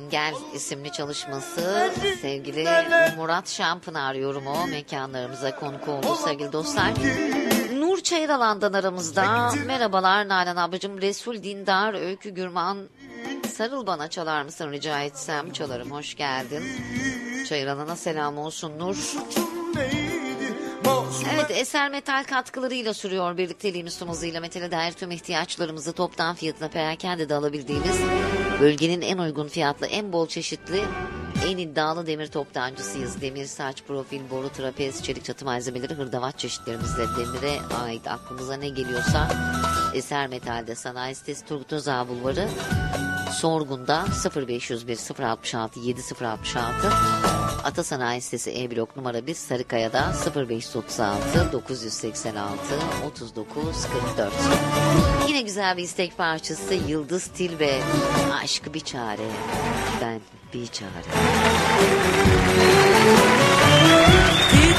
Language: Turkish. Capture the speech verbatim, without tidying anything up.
Engel isimli çalışması. Sevgili Murat Şampınar yorumu mekanlarımıza konuk oldu sevgili dostlar. Nur Çayıralan'dan aramızda. Merhabalar Nalan ablacığım. Resul Dindar, Öykü Gürman. Sarıl bana çalar mısın rica etsem? Çalarım, hoş geldin. Çayıralan'a selam olsun Nur. Evet, Eser Metal katkılarıyla sürüyor birlikteliğimiz tüm hızıyla. Metale dair tüm ihtiyaçlarımızı toptan fiyatına perakende de alabildiğimiz, bölgenin en uygun fiyatlı, en bol çeşitli, en iddialı demir toptancısıyız. Demir, saç, profil, boru, trapez, çelik çatı malzemeleri, hırdavat çeşitlerimizle demire ait aklımıza ne geliyorsa Eser Metal'de. Sanayi sitesi Turgut Özal Bulvarı, Sorgun'da sıfır beş yüz bir sıfır altmış altı yedi sıfır altmış altı. Ata Sanayi sitesi E blok numara bir Sarıkaya'da sıfır beş otuz altı dokuz yüz seksen altı otuz dokuz kırk dört. Yine güzel bir istek parçası Yıldız Tilbe, Aşk Bir Çare, Ben Bir Çare.